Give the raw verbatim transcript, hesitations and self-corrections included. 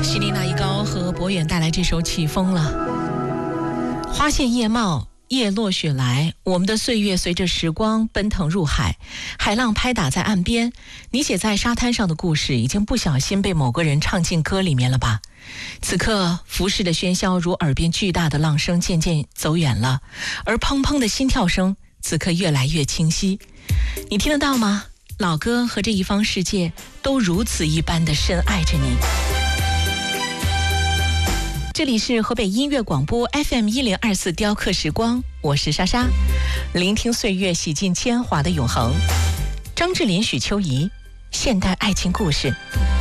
西丽娜一高和博远带来这首起风了。花谢叶茂，叶落雪来，我们的岁月随着时光奔腾入海，海浪拍打在岸边，你写在沙滩上的故事已经不小心被某个人唱进歌里面了吧。此刻浮世的喧嚣如耳边巨大的浪声渐渐走远了，而砰砰的心跳声此刻越来越清晰。你听得到吗？老歌和这一方世界都如此一般的深爱着你。这里是河北音乐广播 F M 一零二四雕刻时光，我是莎莎，聆听岁月洗尽铅华的永恒。张智霖、许秋怡，现代爱情故事。